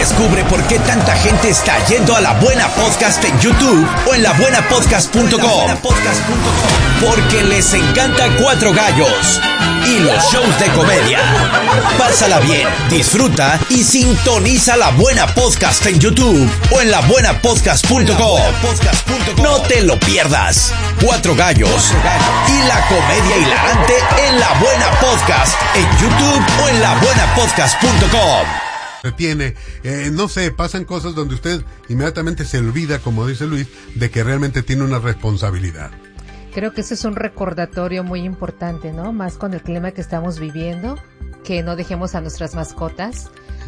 Descubre por qué tanta gente está yendo a La Buena Podcast en YouTube o en labuenapodcast.com. Porque les encanta Cuatro Gallos y los shows de comedia. Pásala bien, disfruta y sintoniza La Buena Podcast en YouTube o en labuenapodcast.com. No te lo pierdas. Cuatro Gallos y la comedia hilarante en La Buena Podcast en YouTube o en labuenapodcast.com. Tiene, no sé, pasan cosas donde usted inmediatamente se olvida, como dice Luis, de que realmente tiene una responsabilidad. Creo que ese es un recordatorio muy importante, ¿no? Más con el clima que estamos viviendo, que no dejemos a nuestras mascotas,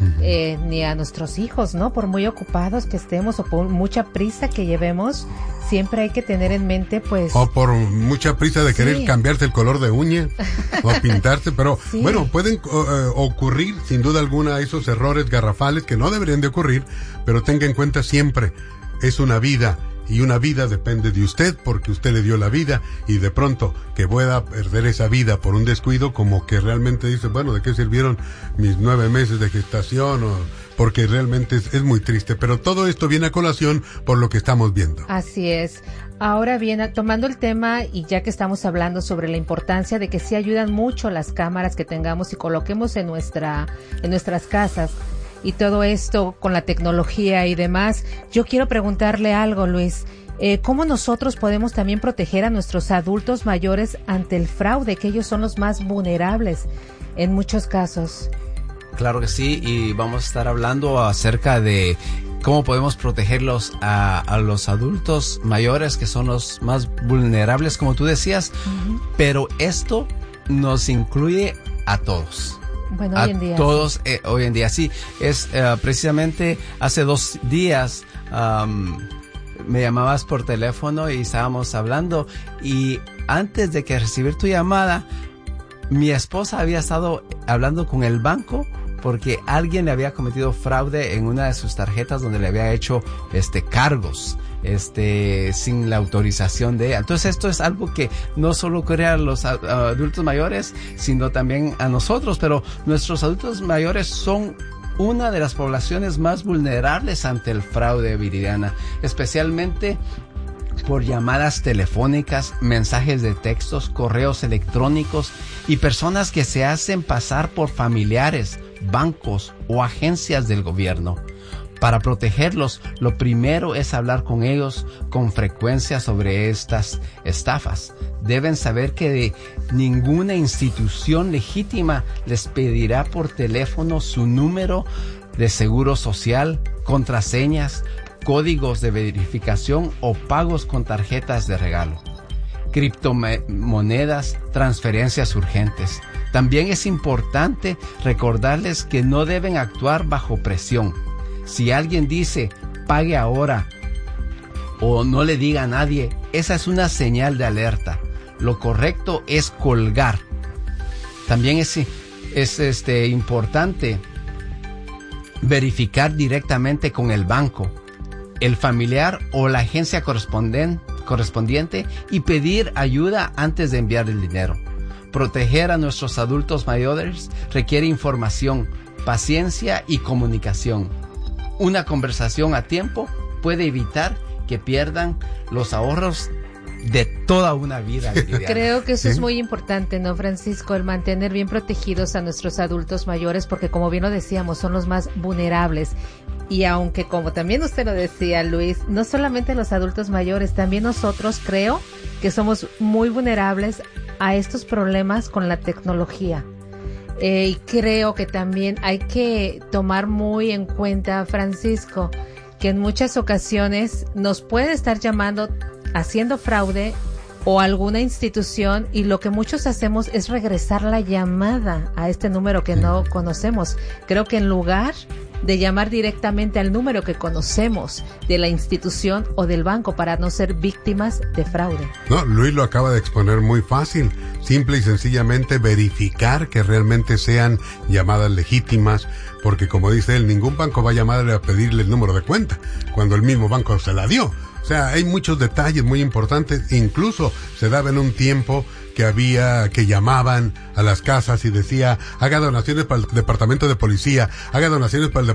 ni a nuestros hijos, ¿no? Por muy ocupados que estemos o por mucha prisa que llevemos, siempre hay que tener en mente, pues... O por mucha prisa de querer cambiarse el color de uña o pintarse, pero bueno, pueden ocurrir sin duda alguna esos errores garrafales que no deberían de ocurrir, pero tenga en cuenta siempre, es una vida. Y una vida depende de usted porque usted le dio la vida y de pronto que pueda perder esa vida por un descuido, como que realmente dice, bueno, ¿de qué sirvieron mis 9 meses de gestación? Porque realmente es muy triste, pero todo esto viene a colación por lo que estamos viendo. Así es. Ahora bien, tomando el tema y ya que estamos hablando sobre la importancia de que sí ayudan mucho las cámaras que tengamos y coloquemos en nuestras casas, y todo esto con la tecnología y demás, yo quiero preguntarle algo, Luis. ¿Cómo nosotros podemos también proteger a nuestros adultos mayores ante el fraude, que ellos son los más vulnerables en muchos casos? Claro que sí, y vamos a estar hablando acerca de cómo podemos protegerlos a los adultos mayores, que son los más vulnerables, como tú decías, pero esto nos incluye a todos. Bueno, hoy en día. Todos, hoy en día, sí. Es precisamente hace 2 días me llamabas por teléfono y estábamos hablando. Y antes de que recibir tu llamada, mi esposa había estado hablando con el banco porque alguien le había cometido fraude en una de sus tarjetas donde le había hecho cargos. Sin la autorización de ella. Entonces esto es algo que no solo ocurre a los adultos mayores, sino también a nosotros, pero nuestros adultos mayores son una de las poblaciones más vulnerables ante el fraude, Viridiana, especialmente por llamadas telefónicas, mensajes de textos, correos electrónicos y personas que se hacen pasar por familiares, bancos o agencias del gobierno. Para protegerlos, lo primero es hablar con ellos con frecuencia sobre estas estafas. Deben saber que ninguna institución legítima les pedirá por teléfono su número de seguro social, contraseñas, códigos de verificación o pagos con tarjetas de regalo, criptomonedas, transferencias urgentes. También es importante recordarles que no deben actuar bajo presión. Si alguien dice, pague ahora, o no le diga a nadie, esa es una señal de alerta. Lo correcto es colgar. También es importante verificar directamente con el banco, el familiar o la agencia correspondiente y pedir ayuda antes de enviar el dinero. Proteger a nuestros adultos mayores requiere información, paciencia y comunicación. Una conversación a tiempo puede evitar que pierdan los ahorros de toda una vida. Creo que eso es muy importante, ¿no, Francisco? El mantener bien protegidos a nuestros adultos mayores, porque como bien lo decíamos, son los más vulnerables. Y aunque, como también usted lo decía, Luis, no solamente los adultos mayores, también nosotros creo que somos muy vulnerables a estos problemas con la tecnología. Y creo que también hay que tomar muy en cuenta, Francisco, que en muchas ocasiones nos puede estar llamando haciendo fraude o alguna institución, y lo que muchos hacemos es regresar la llamada a este número que no conocemos. Creo que en lugar de llamar directamente al número que conocemos de la institución o del banco para no ser víctimas de fraude. No, Luis lo acaba de exponer muy fácil. Simple y sencillamente verificar que realmente sean llamadas legítimas, porque como dice él, ningún banco va a llamarle a pedirle el número de cuenta cuando el mismo banco se la dio. O sea, hay muchos detalles muy importantes. Incluso se daba en un tiempo que llamaban a las casas y decía, haga donaciones para el departamento de policía, haga donaciones para el